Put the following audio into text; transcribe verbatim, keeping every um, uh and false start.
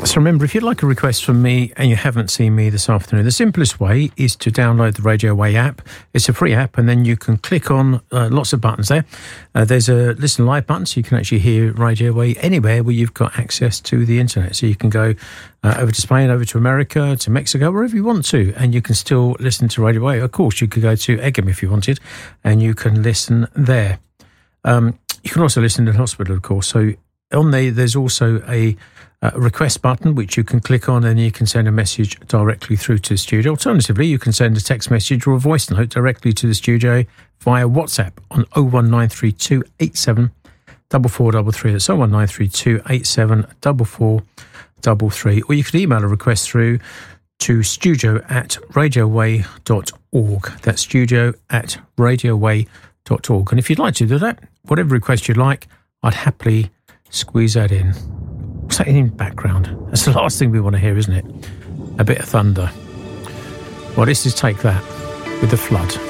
So remember, if you'd like a request from me and you haven't seen me this afternoon, the simplest way is to download the Radio Way app. It's a free app, and then you can click on uh, lots of buttons there. Uh, there's a listen live button, so you can actually hear Radio Way anywhere where you've got access to the internet. So you can go uh, over to Spain, over to America, to Mexico, wherever you want to, and you can still listen to Radio Way. Of course, you could go to Egham if you wanted, and you can listen there. Um, you can also listen in hospital, of course. So on there, there's also a Uh, request button which you can click on, and you can send a message directly through to the studio. Alternatively, you can send a text message or a voice note directly to the studio via WhatsApp on oh one nine three two eight seven four four three three. That's oh one nine three two eight seven four four three three. Or you could email a request through to studio at radioway dot org. That's studio at radioway dot org. And if you'd like to do that, whatever request you'd like, I'd happily squeeze that in. What's that in the background? That's the last thing we want to hear, isn't it? A bit of thunder. Well, this is Take That with The Flood.